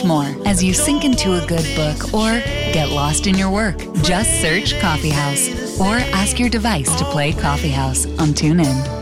more as you sink into a good book or get lost in your work. Just search Coffee House or ask your device to play Coffee House on TuneIn.